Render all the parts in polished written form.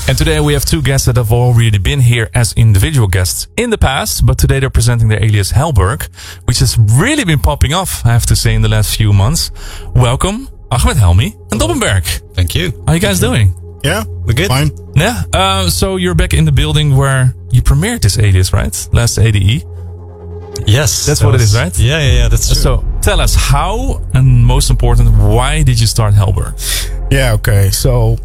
And today we have two guests that have already been here as individual guests in the past, but today they're presenting their alias Hellberg, which has really been popping off, I have to say, in the last few months. Welcome, Ahmed Helmy and Dobbenberg. Thank you. How are you guys doing? Yeah, we're good. Fine. Yeah. So you're back in the building where you premiered this alias, right? Last ADE. Yes. That's what it is, right? Yeah, that's true. So tell us how, and most important, why did you start Hellberg? Yeah, okay. So,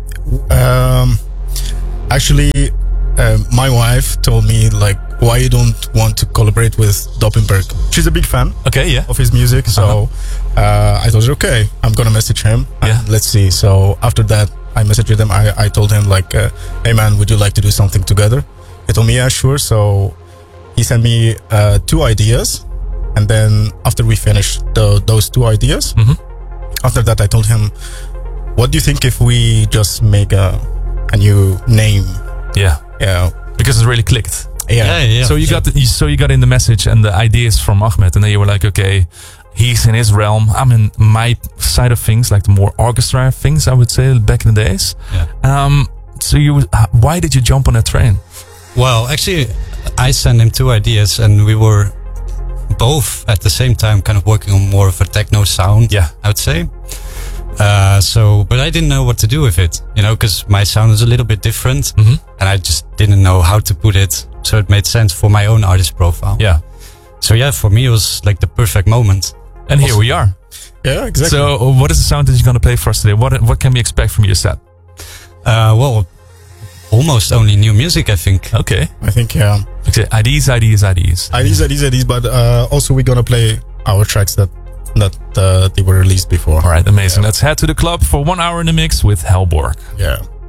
actually, my wife told me, like, why you don't want to collaborate with Dobbenberg. She's a big fan of his music. So I told her, okay, I'm going to message him. And let's see. So after that, I messaged him. I told him, like, hey, man, would you like to do something together? He told me, yeah, sure. So he sent me 2 ideas. And then after we finished those 2 ideas, after that, I told him, what do you think if we just make a new name? Yeah. Because it really clicked. Yeah. So you got in the message and the ideas from Ahmed, and then you were like, okay, he's in his realm. I'm in my side of things, like the more orchestra things, I would say, back in the days. Yeah. So why did you jump on that train? Well, actually, I sent him 2 ideas, and we were both at the same time kind of working on more of a techno sound. Yeah, I would say. But I didn't know what to do with it, because my sound is a little bit different, and I just didn't know how to put it. So it made sense for my own artist profile. Yeah. So yeah, for me, it was like the perfect moment. And here we are. Yeah, exactly. So what is the sound that you're going to play for us today? What can we expect from your set? Well, almost only new music, I think. Okay. I think, yeah. Okay. IDs. But also we're going to play our tracks that they were released before. All right, amazing. Let's head to the club for 1 hour in the mix with Hellberg. Yeah.